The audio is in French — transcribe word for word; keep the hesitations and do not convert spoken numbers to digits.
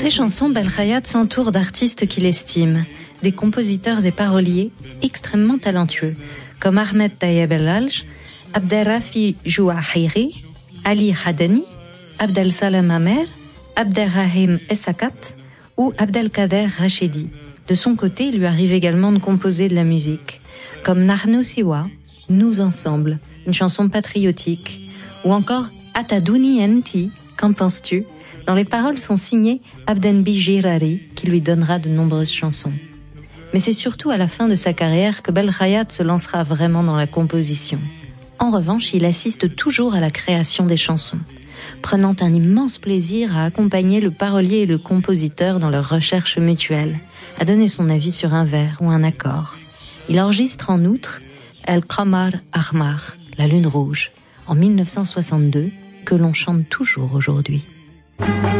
ses chansons, Belkhayat s'entoure d'artistes qu'il estime, des compositeurs et paroliers extrêmement talentueux, comme Ahmed Tayeb El-Alj, Abderrafi Jouahiri, Ali Hadani, Abdel Salam Amer, Abderrahim Essakat ou Abdelkader Rachedi. De son côté, il lui arrive également de composer de la musique, comme Nahnu Siwa, Nous Ensemble, une chanson patriotique, ou encore Atadouni Enti, Qu'en penses-tu, dont les paroles sont signées Abdenbi Jirari, qui lui donnera de nombreuses chansons. Mais c'est surtout à la fin de sa carrière que Belkhayat se lancera vraiment dans la composition. En revanche, il assiste toujours à la création des chansons, prenant un immense plaisir à accompagner le parolier et le compositeur dans leurs recherches mutuelles, à donner son avis sur un vers ou un accord. Il enregistre en outre El Qamar Ahmar, la lune rouge, en mille neuf cent soixante-deux, que l'on chante toujours aujourd'hui.